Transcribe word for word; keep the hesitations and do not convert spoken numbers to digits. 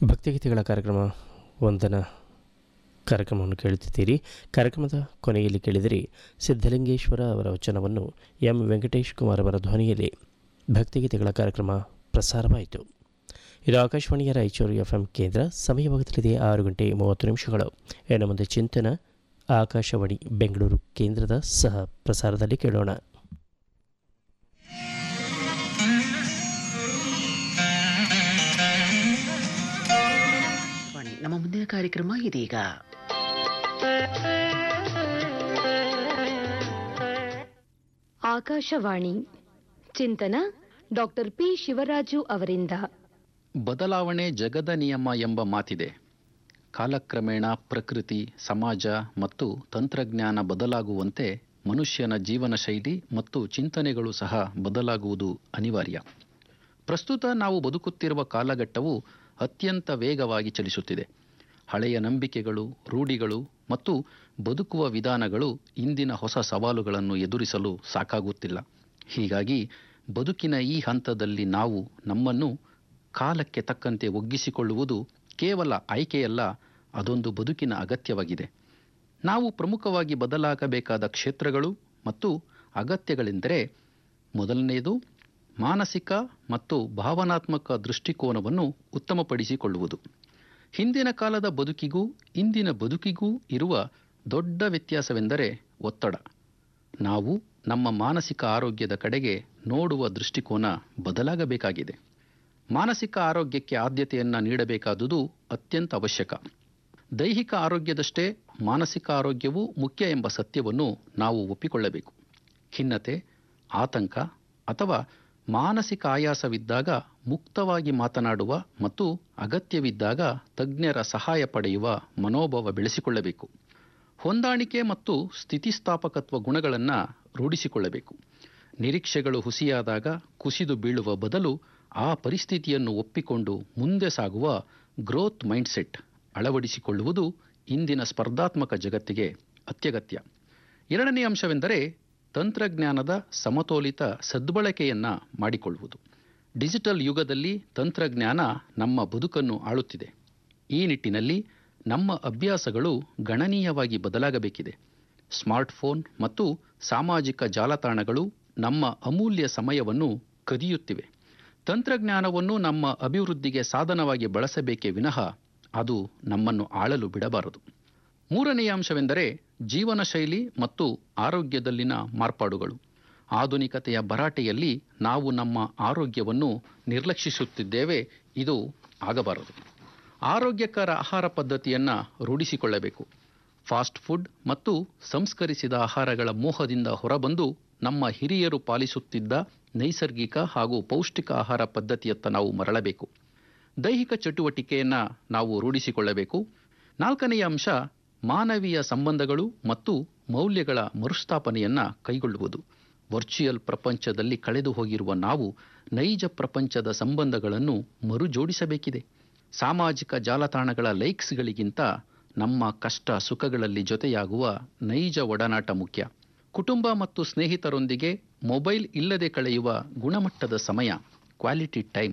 ಭಕ್ತಿಗೀತೆಗಳ ಕಾರ್ಯಕ್ರಮ ವಂದನ ಕಾರ್ಯಕ್ರಮವನ್ನು ಕೇಳುತ್ತಿದ್ದೀರಿ. ಕಾರ್ಯಕ್ರಮದ ಕೊನೆಯಲ್ಲಿ ಕೇಳಿದಿರಿ ಸಿದ್ಧಲಿಂಗೇಶ್ವರ ಅವರ ವಚನವನ್ನು ಎಂ ವೆಂಕಟೇಶ್ ಕುಮಾರ್ ಅವರ ಧ್ವನಿಯಲ್ಲಿ ಭಕ್ತಿಗೀತೆಗಳ ಕಾರ್ಯಕ್ರಮ ಪ್ರಸಾರವಾಯಿತು. ಇದು ಆಕಾಶವಾಣಿಯ ರಾಯಚೂರು ಎಫ್ ಎಂ ಕೇಂದ್ರ. ಸಮಯವಾಗುತ್ತಲಿದೆ ಆರು ಗಂಟೆ ಮೂವತ್ತು ನಿಮಿಷಗಳು. ಇನ್ನು ಮುಂದೆ ಚಿಂತನ ಆಕಾಶವಾಣಿ ಬೆಂಗಳೂರು ಕೇಂದ್ರದ ಸಹ ಪ್ರಸಾರದಲ್ಲಿ ಕೇಳೋಣ. ನಮ್ಮ ಮುಂದಿನ ಕಾರ್ಯಕ್ರಮ ಇದೀಗ. ಆಕಾಶವಾಣಿ ಚಿಂತನ ಡಾಕ್ಟರ್ ಪಿ ಶಿವರಾಜು ಅವರಿಂದ. ಬದಲಾವಣೆ ಜಗದ ನಿಯಮ ಎಂಬ ಮಾತಿದೆ. ಕಾಲಕ್ರಮೇಣ ಪ್ರಕೃತಿ, ಸಮಾಜ ಮತ್ತು ತಂತ್ರಜ್ಞಾನ ಬದಲಾಗುವಂತೆ ಮನುಷ್ಯನ ಜೀವನ ಶೈಲಿ ಮತ್ತು ಚಿಂತನೆಗಳು ಸಹ ಬದಲಾಗುವುದು ಅನಿವಾರ್ಯ. ಪ್ರಸ್ತುತ ನಾವು ಬದುಕುತ್ತಿರುವ ಕಾಲಘಟ್ಟವು ಅತ್ಯಂತ ವೇಗವಾಗಿ ಚಲಿಸುತ್ತಿದೆ. ಹಳೆಯ ನಂಬಿಕೆಗಳು, ರೂಢಿಗಳು ಮತ್ತು ಬದುಕುವ ವಿಧಾನಗಳು ಇಂದಿನ ಹೊಸ ಸವಾಲುಗಳನ್ನು ಎದುರಿಸಲು ಸಾಕಾಗುತ್ತಿಲ್ಲ. ಹೀಗಾಗಿ ಬದುಕಿನ ಈ ಹಂತದಲ್ಲಿ ನಾವು ನಮ್ಮನ್ನು ಕಾಲಕ್ಕೆ ತಕ್ಕಂತೆ ಒಗ್ಗಿಸಿಕೊಳ್ಳುವುದು ಕೇವಲ ಆಯ್ಕೆಯಲ್ಲ, ಅದೊಂದು ಬದುಕಿನ ಅಗತ್ಯವಾಗಿದೆ. ನಾವು ಪ್ರಮುಖವಾಗಿ ಬದಲಾಗಬೇಕಾದ ಕ್ಷೇತ್ರಗಳು ಮತ್ತು ಅಗತ್ಯಗಳೆಂದರೆ, ಮೊದಲನೆಯದು ಮಾನಸಿಕ ಮತ್ತು ಭಾವನಾತ್ಮಕ ದೃಷ್ಟಿಕೋನವನ್ನು ಉತ್ತಮಪಡಿಸಿಕೊಳ್ಳುವುದು. ಹಿಂದಿನ ಕಾಲದ ಬದುಕಿಗೂ ಇಂದಿನ ಬದುಕಿಗೂ ಇರುವ ದೊಡ್ಡ ವ್ಯತ್ಯಾಸವೆಂದರೆ ಒತ್ತಡ. ನಾವು ನಮ್ಮ ಮಾನಸಿಕ ಆರೋಗ್ಯದ ಕಡೆಗೆ ನೋಡುವ ದೃಷ್ಟಿಕೋನ ಬದಲಾಗಬೇಕಾಗಿದೆ. ಮಾನಸಿಕ ಆರೋಗ್ಯಕ್ಕೆ ಆದ್ಯತೆಯನ್ನು ನೀಡಬೇಕಾದುದು ಅತ್ಯಂತ ಅವಶ್ಯಕ. ದೈಹಿಕ ಆರೋಗ್ಯದಷ್ಟೇ ಮಾನಸಿಕ ಆರೋಗ್ಯವೂ ಮುಖ್ಯ ಎಂಬ ಸತ್ಯವನ್ನು ನಾವು ಒಪ್ಪಿಕೊಳ್ಳಬೇಕು. ಖಿನ್ನತೆ, ಆತಂಕ ಅಥವಾ ಮಾನಸಿಕ ಆಯಾಸವಿದ್ದಾಗ ಮುಕ್ತವಾಗಿ ಮಾತನಾಡುವ ಮತ್ತು ಅಗತ್ಯವಿದ್ದಾಗ ತಜ್ಞರ ಸಹಾಯ ಪಡೆಯುವ ಮನೋಭಾವ ಬೆಳೆಸಿಕೊಳ್ಳಬೇಕು. ಹೊಂದಾಣಿಕೆ ಮತ್ತು ಸ್ಥಿತಿಸ್ಥಾಪಕತ್ವ ಗುಣಗಳನ್ನು ರೂಢಿಸಿಕೊಳ್ಳಬೇಕು. ನಿರೀಕ್ಷೆಗಳು ಹುಸಿಯಾದಾಗ ಕುಸಿದು ಬೀಳುವ ಬದಲು ಆ ಪರಿಸ್ಥಿತಿಯನ್ನು ಒಪ್ಪಿಕೊಂಡು ಮುಂದೆ ಸಾಗುವ ಗ್ರೋತ್ ಮೈಂಡ್ಸೆಟ್ ಅಳವಡಿಸಿಕೊಳ್ಳುವುದು ಇಂದಿನ ಸ್ಪರ್ಧಾತ್ಮಕ ಜಗತ್ತಿಗೆ ಅತ್ಯಗತ್ಯ. ಎರಡನೇ ಅಂಶವೆಂದರೆ ತಂತ್ರಜ್ಞಾನದ ಸಮತೋಲಿತ ಸದ್ಬಳಕೆಯನ್ನು ಮಾಡಿಕೊಳ್ಳುವುದು. ಡಿಜಿಟಲ್ ಯುಗದಲ್ಲಿ ತಂತ್ರಜ್ಞಾನ ನಮ್ಮ ಬದುಕನ್ನು ಆಳುತ್ತಿದೆ. ಈ ನಿಟ್ಟಿನಲ್ಲಿ ನಮ್ಮ ಅಭ್ಯಾಸಗಳು ಗಣನೀಯವಾಗಿ ಬದಲಾಗಬೇಕಿದೆ. ಸ್ಮಾರ್ಟ್ಫೋನ್ ಮತ್ತು ಸಾಮಾಜಿಕ ಜಾಲತಾಣಗಳು ನಮ್ಮ ಅಮೂಲ್ಯ ಸಮಯವನ್ನು ಕದಿಯುತ್ತಿವೆ. ತಂತ್ರಜ್ಞಾನವನ್ನು ನಮ್ಮ ಅಭಿವೃದ್ಧಿಗೆ ಸಾಧನವಾಗಿ ಬಳಸಬೇಕೇ ವಿನಃ ಅದು ನಮ್ಮನ್ನು ಆಳಲು ಬಿಡಬಾರದು. ಮೂರನೆಯ ಅಂಶವೆಂದರೆ ಜೀವನ ಶೈಲಿ ಮತ್ತು ಆರೋಗ್ಯದಲ್ಲಿನ ಮಾರ್ಪಾಡುಗಳು. ಆಧುನಿಕತೆಯ ಭರಾಟೆಯಲ್ಲಿ ನಾವು ನಮ್ಮ ಆರೋಗ್ಯವನ್ನು ನಿರ್ಲಕ್ಷಿಸುತ್ತಿದ್ದೇವೆ. ಇದು ಆಗಬಾರದು. ಆರೋಗ್ಯಕರ ಆಹಾರ ಪದ್ಧತಿಯನ್ನು ರೂಢಿಸಿಕೊಳ್ಳಬೇಕು. ಫಾಸ್ಟ್ ಫುಡ್ ಮತ್ತು ಸಂಸ್ಕರಿಸಿದ ಆಹಾರಗಳ ಮೋಹದಿಂದ ಹೊರಬಂದು ನಮ್ಮ ಹಿರಿಯರು ಪಾಲಿಸುತ್ತಿದ್ದ ನೈಸರ್ಗಿಕ ಹಾಗೂ ಪೌಷ್ಟಿಕ ಆಹಾರ ಪದ್ಧತಿಯತ್ತ ನಾವು ಮರಳಬೇಕು. ದೈಹಿಕ ಚಟುವಟಿಕೆಯನ್ನು ನಾವು ರೂಢಿಸಿಕೊಳ್ಳಬೇಕು. ನಾಲ್ಕನೆಯ ಅಂಶ ಮಾನವೀಯ ಸಂಬಂಧಗಳು ಮತ್ತು ಮೌಲ್ಯಗಳ ಮರುಸ್ಥಾಪನೆಯನ್ನು ಕೈಗೊಳ್ಳುವುದು. ವರ್ಚುವಲ್ ಪ್ರಪಂಚದಲ್ಲಿ ಕಳೆದು ಹೋಗಿರುವ ನಾವು ನೈಜ ಪ್ರಪಂಚದ ಸಂಬಂಧಗಳನ್ನು ಮರುಜೋಡಿಸಬೇಕಿದೆ. ಸಾಮಾಜಿಕ ಜಾಲತಾಣಗಳ ಲೈಕ್ಸ್ಗಳಿಗಿಂತ ನಮ್ಮ ಕಷ್ಟ ಸುಖಗಳಲ್ಲಿ ಜೊತೆಯಾಗುವ ನೈಜ ಒಡನಾಟ ಮುಖ್ಯ. ಕುಟುಂಬ ಮತ್ತು ಸ್ನೇಹಿತರೊಂದಿಗೆ ಮೊಬೈಲ್ ಇಲ್ಲದೆ ಕಳೆಯುವ ಗುಣಮಟ್ಟದ ಸಮಯ, ಕ್ವಾಲಿಟಿ ಟೈಮ್